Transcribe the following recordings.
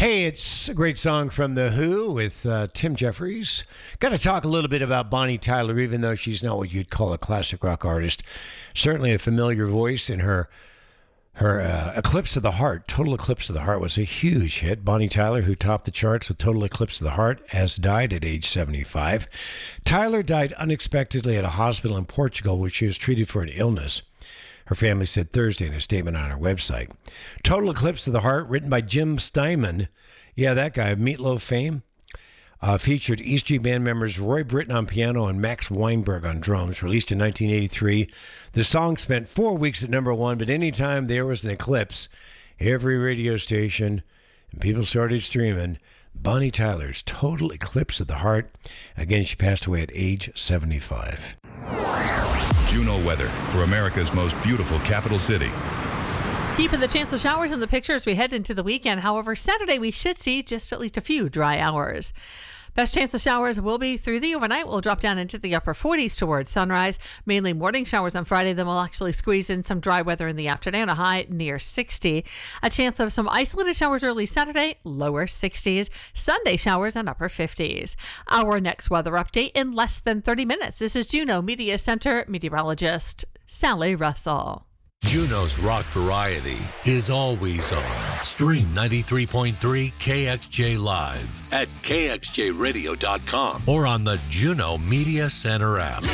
Hey, it's a great song from The Who with Tim Jeffries. Got to talk a little bit about Bonnie Tyler, even though she's not what you'd call a classic rock artist. Certainly a familiar voice, in her Eclipse of the Heart, Total Eclipse of the Heart, was a huge hit. Bonnie Tyler, who topped the charts with Total Eclipse of the Heart, has died at age 75. Tyler died unexpectedly at a hospital in Portugal where she was treated for an illness. Her family said Thursday in a statement on her website. Total Eclipse of the Heart, written by Jim Steinman, yeah, that guy, of Meatloaf fame, featured E Street Band members Roy Britton on piano and Max Weinberg on drums. Released in 1983, the song spent 4 weeks at number one, but anytime there was an eclipse, every radio station and people started streaming Bonnie Tyler's Total Eclipse of the Heart. Again, she passed away at age 75. Juno weather for America's most beautiful capital city. Keeping the chance of showers in the picture as we head into the weekend. However, Saturday we should see just at least a few dry hours. Best chance of showers will be through the overnight. We'll drop down into the upper 40s towards sunrise. Mainly morning showers on Friday. Then we'll actually squeeze in some dry weather in the afternoon, a high near 60. A chance of some isolated showers early Saturday, lower 60s. Sunday showers and upper 50s. Our next weather update in less than 30 minutes. This is Juno Media Center meteorologist Sally Russell. Juno's rock variety is always on. Stream 93.3 KXJ Live at kxjradio.com or on the Juno Media Center app.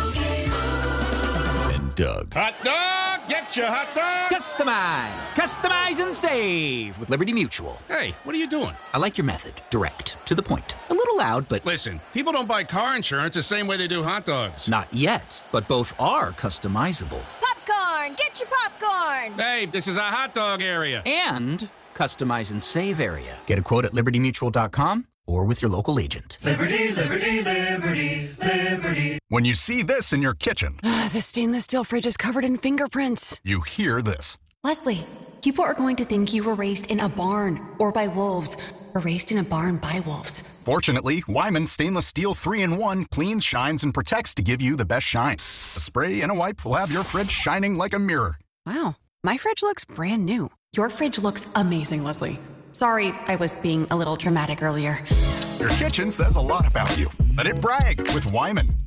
And Doug. Hot dog! Get your hot dog! Customize and save with Liberty Mutual. Hey, what are you doing? I like your method. Direct. To the point. A little loud, but... Listen, people don't buy car insurance the same way they do hot dogs. Not yet, but both are customizable. Popcorn! Get your popcorn! Hey, this is a hot dog area. And customize and save area. Get a quote at libertymutual.com or with your local agent. Liberty, liberty, liberty, liberty. When you see this in your kitchen. The stainless steel fridge is covered in fingerprints. You hear this. Leslie, people are going to think you were raised in a barn or by wolves, or raised in a barn by wolves. Fortunately, Wyman Stainless Steel 3-in-1 cleans, shines, and protects to give you the best shine. A spray and a wipe will have your fridge shining like a mirror. Wow, my fridge looks brand new. Your fridge looks amazing, Leslie. Sorry, I was being a little dramatic earlier. Your kitchen says a lot about you. Let it brag with Wyman.